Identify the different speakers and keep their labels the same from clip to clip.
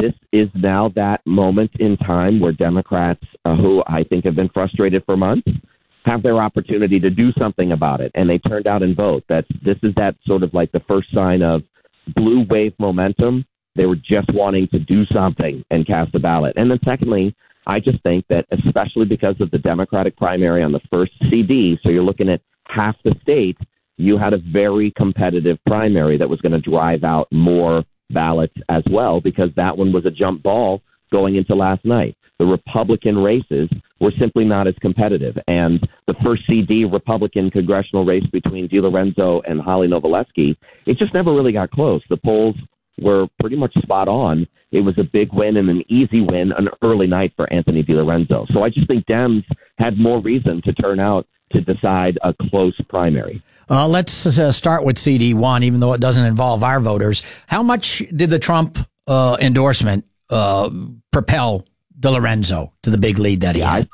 Speaker 1: this is now that moment in time where Democrats, who I think have been frustrated for months, have their opportunity to do something about it. And they turned out and vote. This is that sort of like the first sign of blue wave momentum. They were just wanting to do something and cast a ballot. And then secondly, I just think that especially because of the Democratic primary on the first CD, so you're looking at half the state, you had a very competitive primary that was going to drive out more ballots as well, because that one was a jump ball going into last night. The Republican races were simply not as competitive. And the first CD Republican congressional race between DiLorenzo and Holly Novoleski, it just never really got close. The polls were pretty much spot on. It was a big win and an easy win, an early night for Anthony DiLorenzo. So I just think Dems had more reason to turn out to decide a close primary.
Speaker 2: Let's start with CD1, even though it doesn't involve our voters. How much did the Trump endorsement propel DiLorenzo to the big lead that he had?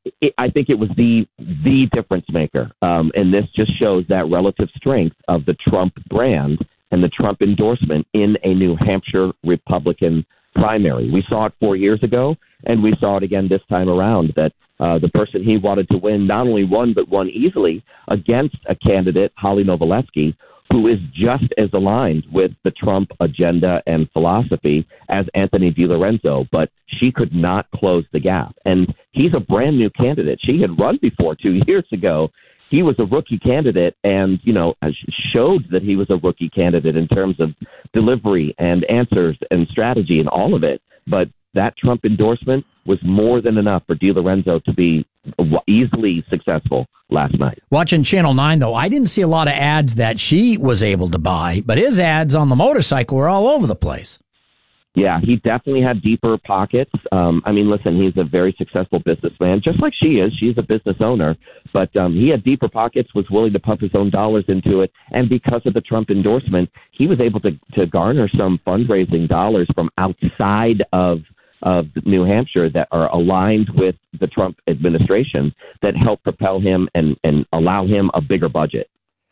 Speaker 1: I think it was the difference maker. And this just shows that relative strength of the Trump brand and the Trump endorsement in a New Hampshire Republican primary. We saw it 4 years ago, and we saw it again this time around, that the person he wanted to win not only won, but won easily against a candidate, Holly Novoleski, who is just as aligned with the Trump agenda and philosophy as Anthony DiLorenzo, but she could not close the gap. And he's a brand new candidate. She had run before 2 years ago. He was a rookie candidate and, showed that he was a rookie candidate in terms of delivery and answers and strategy and all of it. But that Trump endorsement was more than enough for DiLorenzo to be easily successful last night.
Speaker 2: Watching Channel 9, though, I didn't see a lot of ads that she was able to buy, but his ads on the motorcycle were all over the place.
Speaker 1: Yeah, he definitely had deeper pockets. Listen, he's a very successful businessman, just like she is. She's a business owner. But he had deeper pockets, was willing to pump his own dollars into it. And because of the Trump endorsement, he was able to garner some fundraising dollars from outside of New Hampshire that are aligned with the Trump administration that help propel him and allow him a bigger budget.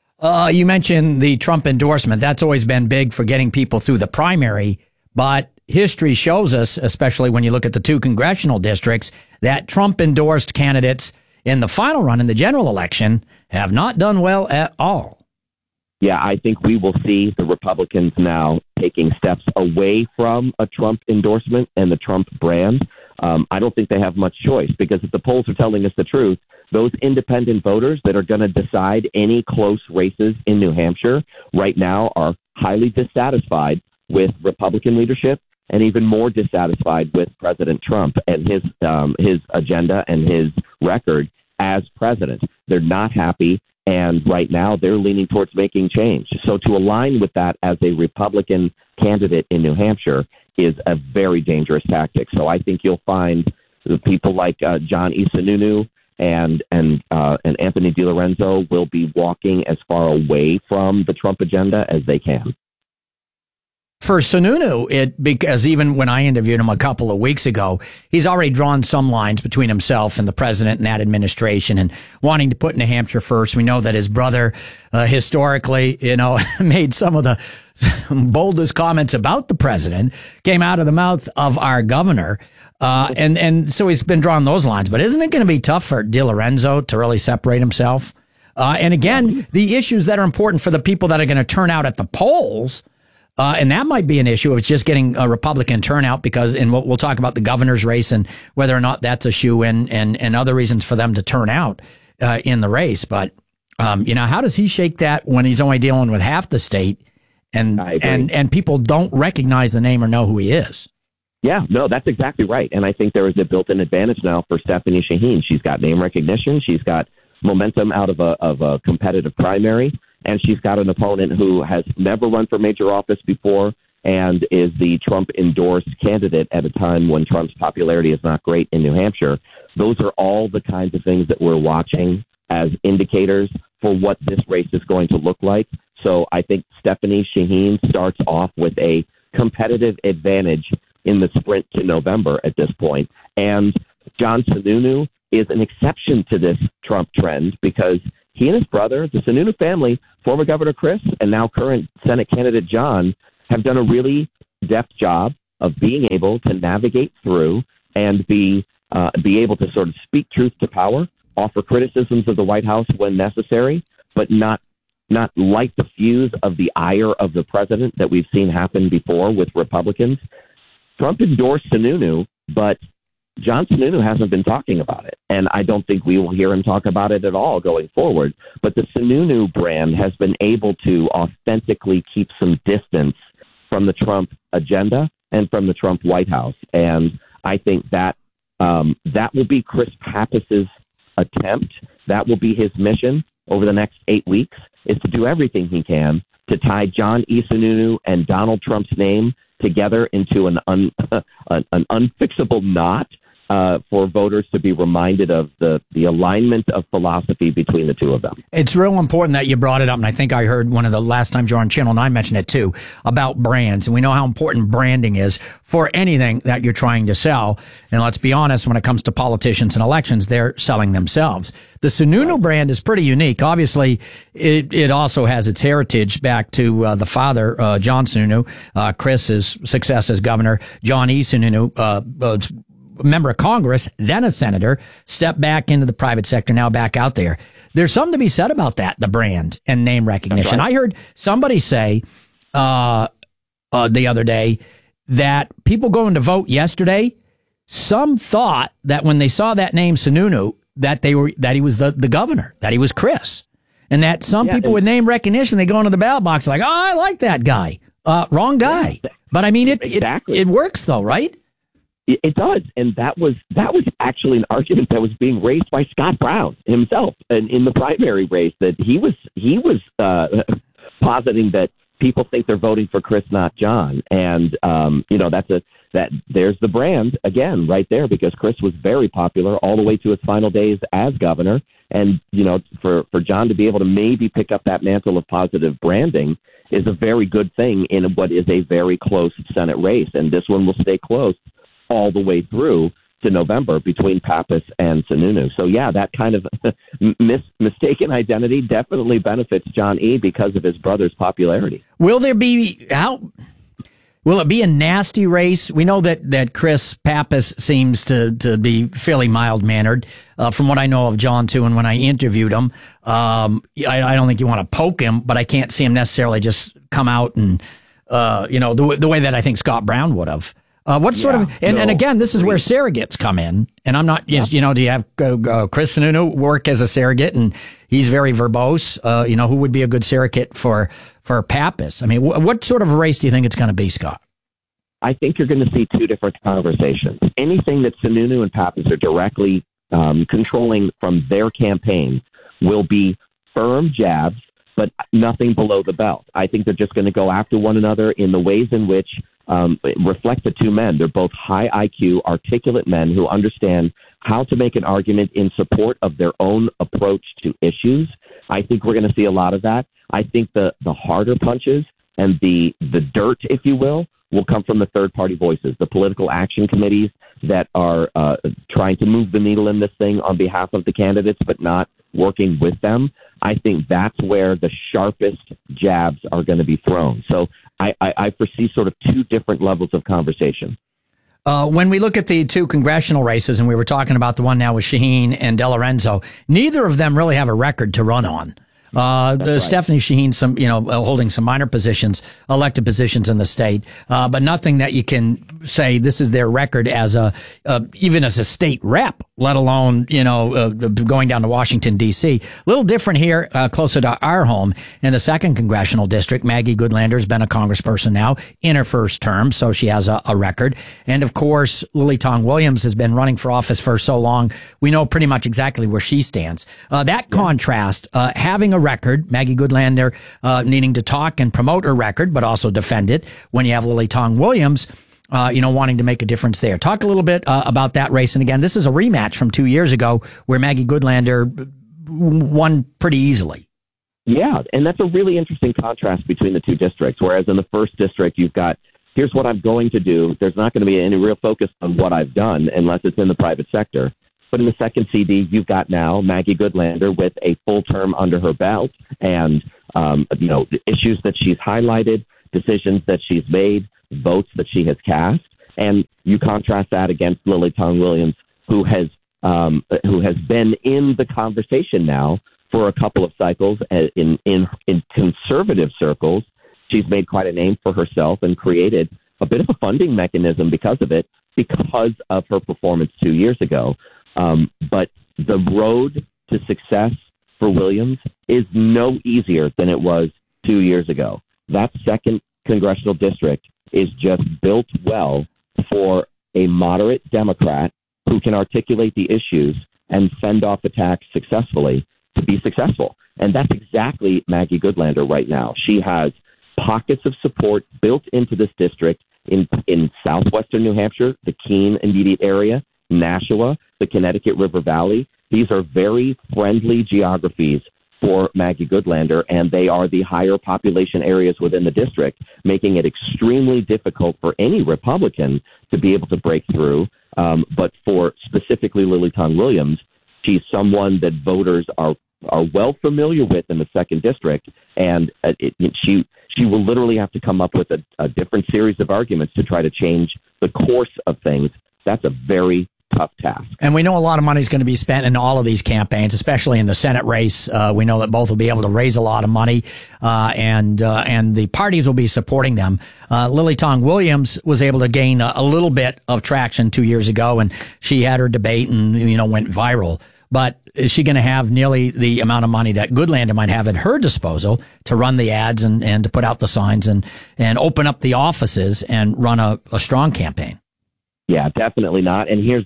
Speaker 2: You mentioned the Trump endorsement. That's always been big for getting people through the primary. But history shows us, especially when you look at the two congressional districts, that Trump-endorsed candidates in the final run in the general election have not done well at all.
Speaker 1: Yeah, I think we will see the Republicans now taking steps away from a Trump endorsement and the Trump brand. I don't think they have much choice, because if the polls are telling us the truth, those independent voters that are going to decide any close races in New Hampshire right now are highly dissatisfied with Republican leadership and even more dissatisfied with President Trump and his agenda and his record as president. They're not happy, and right now they're leaning towards making change. So to align with that as a Republican candidate in New Hampshire is a very dangerous tactic. So I think you'll find the people like John Sununu and Anthony DiLorenzo will be walking as far away from the Trump agenda as they can.
Speaker 2: For Sununu, because even when I interviewed him a couple of weeks ago, he's already drawn some lines between himself and the president and that administration and wanting to put New Hampshire first. We know that his brother, historically, made some of the boldest comments about the president, came out of the mouth of our governor. And so he's been drawing those lines. But isn't it going to be tough for DiLorenzo to really separate himself? And again, the issues that are important for the people that are going to turn out at the polls, and that might be an issue. It's just getting a Republican turnout, because, and we'll talk about the governor's race and whether or not that's a shoe-in and other reasons for them to turn out in the race. But, how does he shake that when he's only dealing with half the state and people don't recognize the name or know who he is?
Speaker 1: Yeah, no, that's exactly right. And I think there is a built-in advantage now for Stephanie Shaheen. She's got name recognition. She's got momentum out of a competitive primary. And she's got an opponent who has never run for major office before and is the Trump-endorsed candidate at a time when Trump's popularity is not great in New Hampshire. Those are all the kinds of things that we're watching as indicators for what this race is going to look like. So I think Stephanie Shaheen starts off with a competitive advantage in the sprint to November at this point. And John Sununu is an exception to this Trump trend, because he and his brother, the Sununu family, former Governor Chris and now current Senate candidate John, have done a really deft job of being able to navigate through and be able to sort of speak truth to power, offer criticisms of the White House when necessary, but not light the fuse of the ire of the president that we've seen happen before with Republicans. Trump endorsed Sununu, but John Sununu hasn't been talking about it, and I don't think we will hear him talk about it at all going forward. But the Sununu brand has been able to authentically keep some distance from the Trump agenda and from the Trump White House, and I think that that will be Chris Pappas's attempt. That will be his mission over the next 8 weeks, is to do everything he can to tie John E. Sununu and Donald Trump's name together into an unfixable knot for voters to be reminded of the alignment of philosophy between the two of them.
Speaker 2: It's real important that you brought it up, and I think I heard one of the last times you were on Channel 9 mention it too, about brands. And we know how important branding is for anything that you're trying to sell. And let's be honest, when it comes to politicians and elections, they're selling themselves. The Sununu brand is pretty unique. Obviously, it also has its heritage back to the father, John Sununu, Chris's success as governor, John E. Sununu, member of Congress, then a senator, stepped back into the private sector, now back out there. There's something to be said about that, the brand and name recognition. Right. I heard somebody say the other day that people going to vote yesterday, some thought that when they saw that name Sununu, that he was the governor, that he was Chris. And that some people with name recognition, they go into the ballot box like, oh, I like that guy. Wrong guy. But I mean, it works though, right?
Speaker 1: It does, and that was actually an argument that was being raised by Scott Brown himself, and in the primary race, that he was positing that people think they're voting for Chris, not John, and there's the brand again right there, because Chris was very popular all the way to his final days as governor, and for John to be able to maybe pick up that mantle of positive branding is a very good thing in what is a very close Senate race, and this one will stay close all the way through to November between Pappas and Sununu. So, yeah, that kind of mistaken identity definitely benefits John E. because of his brother's popularity.
Speaker 2: Will it be a nasty race? We know that Chris Pappas seems to be fairly mild-mannered. From what I know of John, too, and when I interviewed him, I don't think you want to poke him, but I can't see him necessarily just come out and, the way that I think Scott Brown would have. And again, this is where surrogates come in. And I'm not, do you have Chris Sununu work as a surrogate, and he's very verbose. Who would be a good surrogate for Pappas? I mean, what sort of a race do you think it's going to be, Scott?
Speaker 1: I think you're going to see two different conversations. Anything that Sununu and Pappas are directly controlling from their campaign will be firm jabs, but nothing below the belt. I think they're just going to go after one another in the ways in which reflect the two men. They're both high IQ, articulate men who understand how to make an argument in support of their own approach to issues. I think we're going to see a lot of that. I think the harder punches and the dirt, if you will come from the third-party voices, the political action committees that are trying to move the needle in this thing on behalf of the candidates, but not working with them. I think that's where the sharpest jabs are going to be thrown. So I foresee sort of two different levels of conversation.
Speaker 2: When we look at the two congressional races, and we were talking about the one now with Shaheen and DeLorenzo, neither of them really have a record to run on. Right. Stephanie Shaheen, holding some minor positions, elected positions in the state, but nothing that you can say this is their record as even as a state rep, let alone, going down to Washington, D.C. A little different here, closer to our home in the second congressional district. Maggie Goodlander has been a congressperson now in her first term, so she has a record. And of course, Lily Tong Williams has been running for office for so long. We know pretty much exactly where she stands. Contrast, having a record, Maggie Goodlander needing to talk and promote her record, but also defend it when you have Lily Tong Williams, wanting to make a difference there. Talk a little bit about that race. And again, this is a rematch from 2 years ago where Maggie Goodlander won pretty easily.
Speaker 1: Yeah, and that's a really interesting contrast between the two districts, whereas in the first district, you've got, here's what I'm going to do. There's not going to be any real focus on what I've done unless it's in the private sector. But in the second CD, you've got now Maggie Goodlander with a full term under her belt and, the issues that she's highlighted, decisions that she's made, votes that she has cast, and you contrast that against Lily Tong Williams, who has been in the conversation now for a couple of cycles in conservative circles. She's made quite a name for herself and created a bit of a funding mechanism because of it, because of her performance 2 years ago. But the road to success for Williams is no easier than it was 2 years ago. That second congressional district is just built well for a moderate Democrat who can articulate the issues and fend off attacks successfully to be successful. And that's exactly Maggie Goodlander right now. She has pockets of support built into this district in southwestern New Hampshire, the Keene immediate area, Nashua, the Connecticut River Valley. These are very friendly geographies for Maggie Goodlander, and they are the higher population areas within the district, making it extremely difficult for any Republican to be able to break through. But for specifically Lily Tong Williams, she's someone that voters are well familiar with in the second district, and she will literally have to come up with a different series of arguments to try to change the course of things. That's a very tough task.
Speaker 2: And we know a lot of money is going to be spent in all of these campaigns, especially in the Senate race. We know that both will be able to raise a lot of money, and the parties will be supporting them. Lily Tong Williams was able to gain a little bit of traction 2 years ago, and she had her debate and, went viral. But is she going to have nearly the amount of money that Goodlander might have at her disposal to run the ads and to put out the signs and open up the offices and run a strong campaign?
Speaker 1: Yeah, definitely not. And here's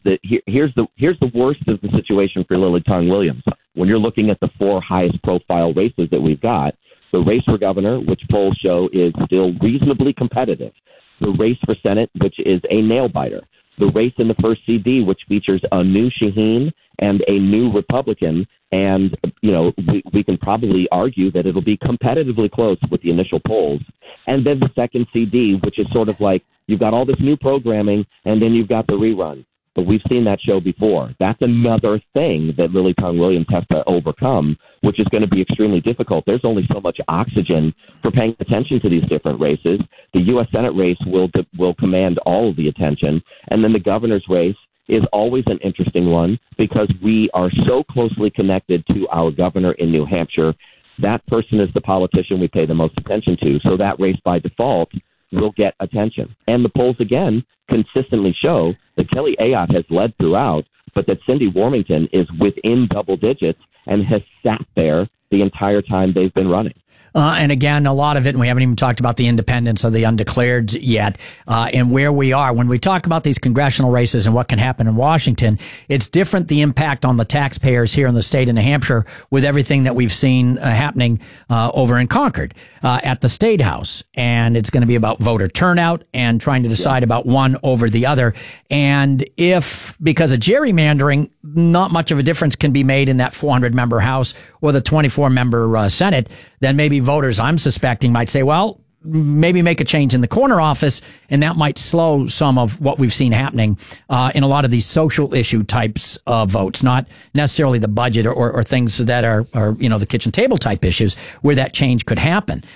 Speaker 1: the worst of the situation for Lily Tong Williams. When you're looking at the four highest profile races that we've got, the race for governor, which polls show is still reasonably competitive, the race for Senate, which is a nail biter, the race in the first CD, which features a new Shaheen and a new Republican, and we can probably argue that it'll be competitively close with the initial polls. And then the second CD, which is sort of like you've got all this new programming, and then you've got the rerun. But we've seen that show before. That's another thing that Lily Tong Williams has to overcome, which is going to be extremely difficult. There's only so much oxygen for paying attention to these different races. The U.S. Senate race will command all of the attention, and then the governor's race is always an interesting one because we are so closely connected to our governor in New Hampshire. That person is the politician we pay the most attention to, so that race by default will get attention. And the polls, again, consistently show that Kelly Ayotte has led throughout, but that Cindy Warmington is within double digits and has sat there the entire time they've been running.
Speaker 2: And again, a lot of it, and we haven't even talked about the independents or the undeclareds yet, and where we are. When we talk about these congressional races and what can happen in Washington, it's different the impact on the taxpayers here in the state of New Hampshire with everything that we've seen happening over in Concord at the State House. And it's going to be about voter turnout and trying to decide about one over the other. And if, because of gerrymandering, not much of a difference can be made in that 400-member House or the 24-member Senate, then maybe voters, I'm suspecting, might say, well, maybe make a change in the corner office, and that might slow some of what we've seen happening in a lot of these social issue types of votes, not necessarily the budget or things that are the kitchen table type issues where that change could happen.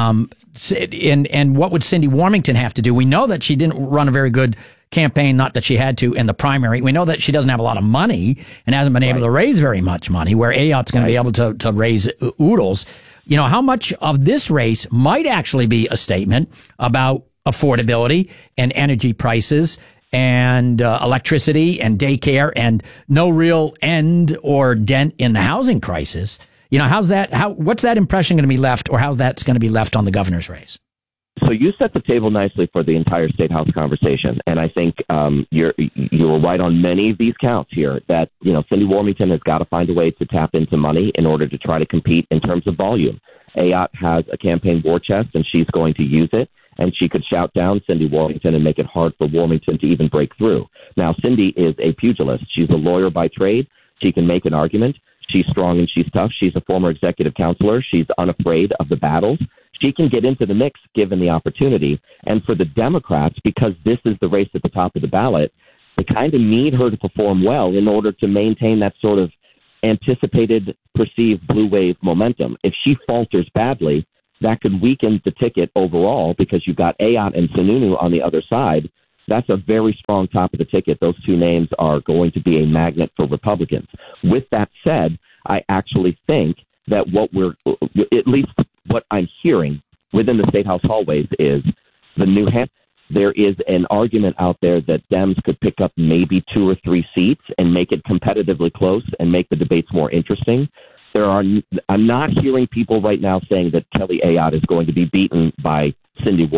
Speaker 2: And what would Cindy Warmington have to do? We know that she didn't run a very good campaign, not that she had to in the primary. We know that she doesn't have a lot of money and hasn't been able to raise very much money, where Ayotte's going to be able to raise oodles. How much of this race might actually be a statement about affordability and energy prices and electricity and daycare and no real end or dent in the housing crisis? What's that impression going to be left, or how that's going to be left on the governor's race?
Speaker 1: So you set the table nicely for the entire State House conversation, and I think you're right on many of these counts here. That Cindy Warmington has got to find a way to tap into money in order to try to compete in terms of volume. Ayotte has a campaign war chest, and she's going to use it. And she could shout down Cindy Warmington and make it hard for Warmington to even break through. Now, Cindy is a pugilist. She's a lawyer by trade. She can make an argument. She's strong and she's tough. She's a former executive counselor. She's unafraid of the battles. She can get into the mix given the opportunity. And for the Democrats, because this is the race at the top of the ballot, they kind of need her to perform well in order to maintain that sort of anticipated, perceived blue wave momentum. If she falters badly, that could weaken the ticket overall because you've got Ayotte and Sununu on the other side. That's a very strong top of the ticket. Those two names are going to be a magnet for Republicans. With that said, I actually think that at least what I'm hearing within the State House hallways is the New Hampshire. There is an argument out there that Dems could pick up maybe 2 or 3 seats and make it competitively close and make the debates more interesting. I'm not hearing people right now saying that Kelly Ayotte is going to be beaten by Cindy